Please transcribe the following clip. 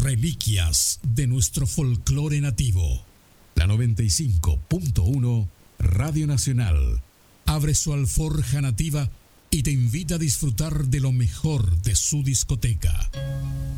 reliquias de nuestro folclore nativo. La 95.1 Radio Nacional abre su alforja nativa y te invita a disfrutar de lo mejor de su discoteca.